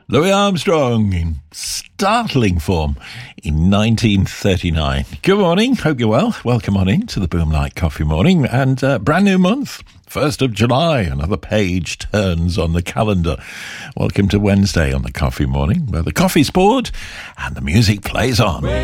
Louis Armstrong in startling form in 1939. Good morning, hope you're well. Welcome on in to the Boomlight Coffee Morning, and brand new month, 1st of July, another page turns on the calendar. Welcome to Wednesday on the Coffee Morning, where the coffee's poured and the music plays on.